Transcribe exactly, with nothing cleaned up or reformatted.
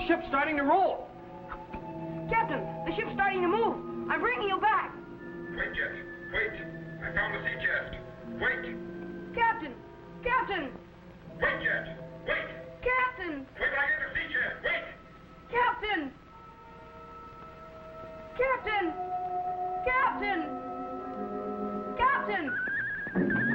ship's starting to roll. Captain, the ship's starting to move. I'm bringing you back. Wait, Jet. Wait. I found the sea chest. Wait. Captain! Captain! Wait, Jet. Wait. Captain! Wait till I get the sea chest. Wait. Captain! Captain! Captain! Captain!